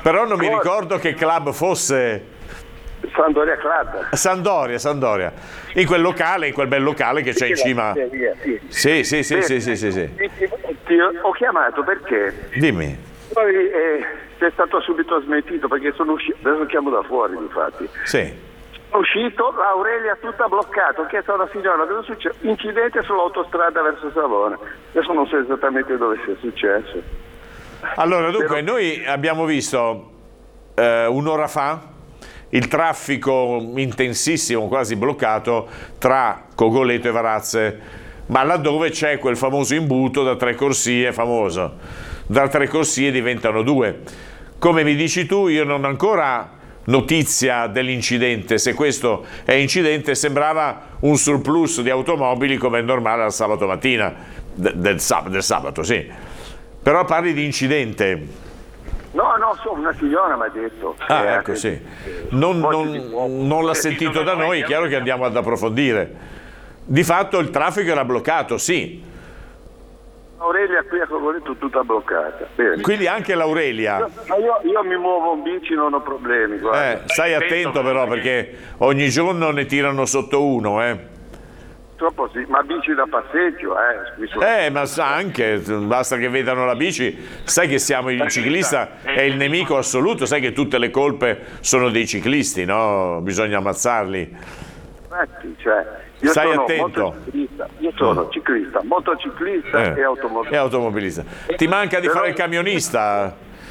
Però non mi ricordo che club fosse. Sampdoria Club. Sandoria. In quel bel locale che c'è in cima. Sì. Ti ho chiamato perché. Dimmi. Poi sei stato subito smentito perché sono uscito, adesso chiamo da fuori infatti. Sì. Sono uscito, l'Aurelia tutta bloccata, ho chiesto alla signora cosa succede, incidente sull'autostrada verso Savona. Adesso non so esattamente dove sia successo. Allora, dunque, noi abbiamo visto un'ora fa il traffico intensissimo, quasi bloccato, tra Cogoleto e Varazze, ma laddove c'è quel famoso imbuto da 3 corsie famoso. Da 3 corsie diventano 2. Come mi dici tu, io non ho ancora notizia dell'incidente. Se questo è incidente, sembrava un surplus di automobili come è normale al sabato mattina, del sabato, sì. Però parli di incidente. No, sono una signora mi ha detto. Ecco, sì. Non l'ha sentito da noi, è chiaro che andiamo ad approfondire. Di fatto il traffico era bloccato, sì. L'Aurelia qui a Cogoleto tutta bloccata. Bene. Quindi anche l'Aurelia. Io mi muovo in bici, non ho problemi. Stai attento però, perché ogni giorno ne tirano sotto uno, Troppo sì, ma bici da passeggio, ma anche, basta che vedano la bici, sai che il ciclista è il nemico assoluto, sai che tutte le colpe sono dei ciclisti, no? Bisogna ammazzarli. Infatti, io stai sono attento. Io sono ciclista, motociclista e automobilista. Ti manca di fare il camionista?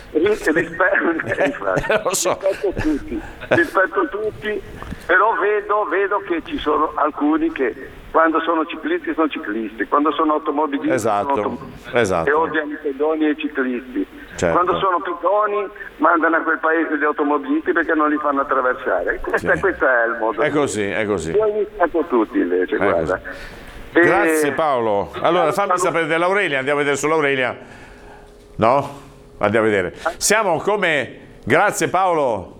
Lo so. Rispetto tutti, però vedo che ci sono alcuni che quando sono ciclisti, quando sono automobilisti, esatto. E odiano i pedoni e i ciclisti. Certo. Quando sono pitoni mandano a quel paese gli automobilisti perché non li fanno attraversare. Questo è il modo. È così. Io ho iniziato tutti invece, guarda. Grazie Paolo. Allora fammi sapere dell'Aurelia, andiamo a vedere sull'Aurelia. No? Andiamo a vedere. Grazie Paolo.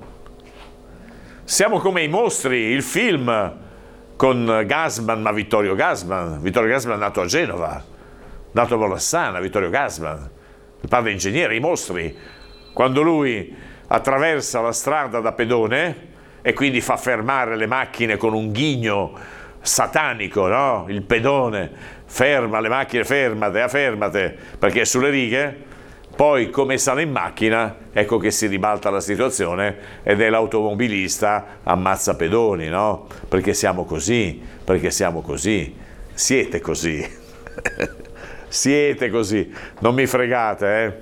Siamo come i mostri, il film con Gassman, ma Vittorio Gassman è nato a Genova, nato a Volassana, Vittorio Gassman, il padre ingegnere, i mostri, quando lui attraversa la strada da pedone e quindi fa fermare le macchine con un ghigno satanico, no? Il pedone ferma le macchine, fermate, perché è sulle righe. Poi come sale in macchina, ecco che si ribalta la situazione ed è l'automobilista ammazza pedoni, no? Perché siamo così, siete così, siete così, non mi fregate,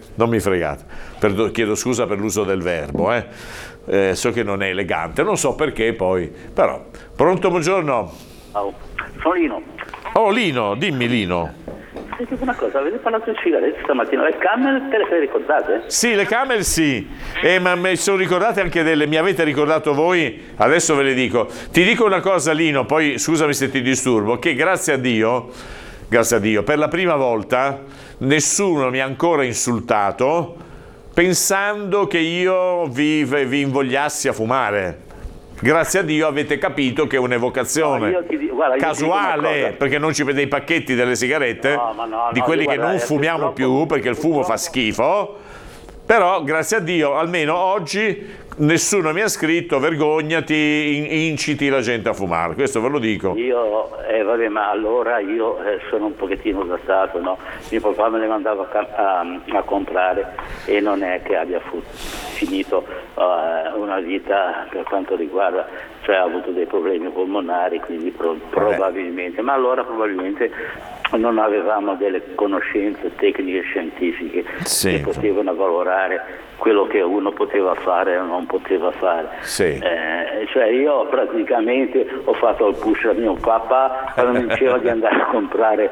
chiedo scusa per l'uso del verbo, so che non è elegante, non so perché poi, però. Pronto, buongiorno? Ciao, sono Lino. Oh Lino, dimmi Lino. Senti una cosa, avete parlato di sigarette stamattina, le Camel te le sei ricordate? Sì, le Camel sì, ma mi sono ricordate anche mi avete ricordato voi, adesso ve le dico. Ti dico una cosa Lino, poi scusami se ti disturbo, che grazie a Dio, per la prima volta nessuno mi ha ancora insultato pensando che io vi invogliassi a fumare. Grazie a Dio avete capito che è un'evocazione casuale, perché non ci vedete i pacchetti delle sigarette, di quelli che non fumiamo più perché il fumo fa schifo, però grazie a Dio almeno oggi nessuno mi ha scritto vergognati, inciti la gente a fumare, questo ve lo dico. Ma allora io sono un pochettino datato, no? Mio papà me le mandava a comprare e non è che abbia finito una vita per quanto riguarda, cioè ha avuto dei problemi polmonari, quindi probabilmente, ma allora probabilmente non avevamo delle conoscenze tecniche e scientifiche che potevano valorare quello che uno poteva fare o non poteva fare. Cioè io praticamente ho fatto il push a mio papà quando mi diceva di andare a comprare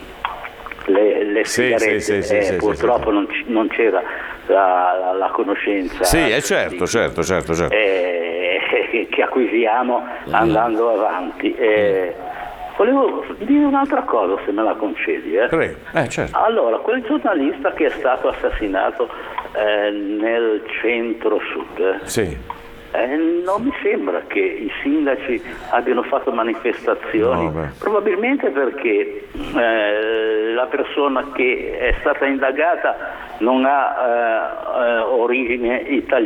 le sigarette, purtroppo non c'era la conoscenza certo. che acquisiamo andando avanti. Volevo dire un'altra cosa, se me la concedi. Certo. Allora, quel giornalista che è stato assassinato nel centro-sud, non mi sembra che i sindaci abbiano fatto manifestazioni, probabilmente perché la persona che è stata indagata non ha origine italiana.